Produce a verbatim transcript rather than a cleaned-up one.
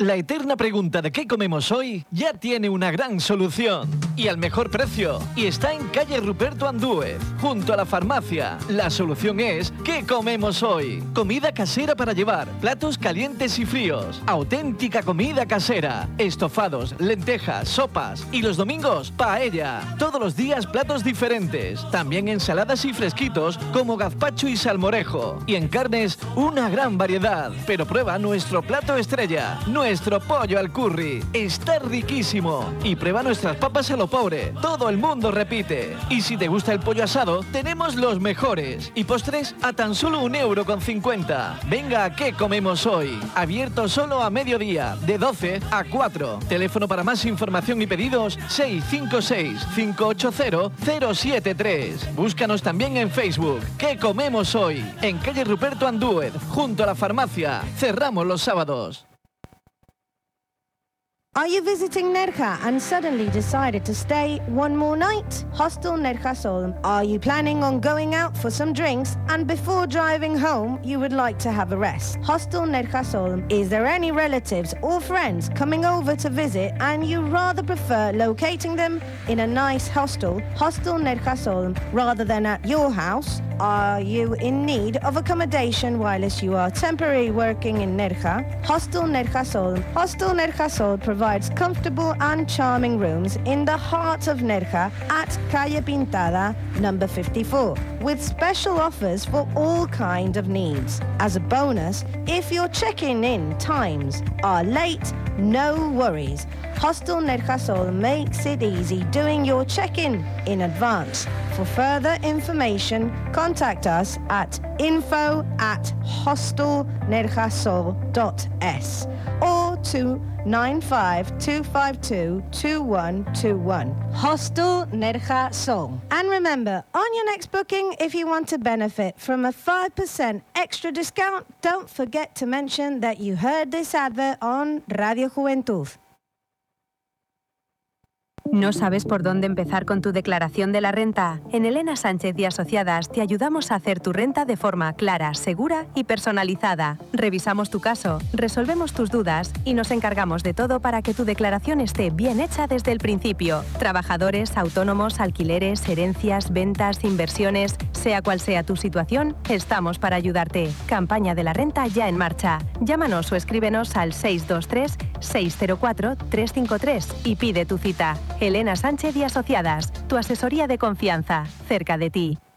La eterna pregunta de qué comemos hoy ya tiene una gran solución y al mejor precio. Y está en calle Ruperto Andúez, junto a la farmacia. La solución es ¿qué comemos hoy? Comida casera para llevar, platos calientes y fríos, auténtica comida casera, estofados, lentejas, sopas y los domingos paella. Todos los días platos diferentes. También ensaladas y fresquitos como gazpacho y salmorejo. Y en carnes una gran variedad. Pero prueba nuestro plato estrella, nuestro pollo al curry. Está riquísimo. Y prueba nuestras papas a lo pobre. Todo el mundo repite. Y si te gusta el pollo asado, tenemos los mejores. Y postres a tan solo un euro con cincuenta. Venga, ¿qué comemos hoy? Abierto solo a mediodía, de doce a cuatro. Teléfono para más información y pedidos seis cinco seis, cinco ocho cero, cero siete tres. Búscanos también en Facebook. ¿Qué comemos hoy? En calle Ruperto Andúez, junto a la farmacia. Cerramos los sábados. Are you visiting Nerja and suddenly decided to stay one more night? Hostel Nerja Sol. Are you planning on going out for some drinks and before driving home you would like to have a rest? Hostel Nerja Sol. Is there any relatives or friends coming over to visit and you rather prefer locating them in a nice hostel? Hostel Nerja Sol rather than at your house? Are you in need of accommodation whilst you are temporarily working in Nerja? Hostel Nerja Sol. Hostel Nerja Sol provides comfortable and charming rooms in the heart of Nerja at Calle Pintada, number fifty-four, with special offers for all kind of needs. As a bonus, if your check-in in times are late, no worries. Hostel Nerja Sol makes it easy doing your check-in in advance. For further information, contact us at info at hostelnerjasol dot s or to nine five two five two, two one two one. Hostel Nerja Sol. And remember, on your next booking, if you want to benefit from a five percent extra discount, don't forget to mention that you heard this advert on Radio Juventud. ¿No sabes por dónde empezar con tu declaración de la renta? En Elena Sánchez y Asociadas te ayudamos a hacer tu renta de forma clara, segura y personalizada. Revisamos tu caso, resolvemos tus dudas y nos encargamos de todo para que tu declaración esté bien hecha desde el principio. Trabajadores, autónomos, alquileres, herencias, ventas, inversiones, sea cual sea tu situación, estamos para ayudarte. Campaña de la renta ya en marcha. Llámanos o escríbenos al seis dos tres, seis cero cuatro, tres cinco tres y pide tu cita. Elena Sánchez y Asociadas, tu asesoría de confianza, cerca de ti.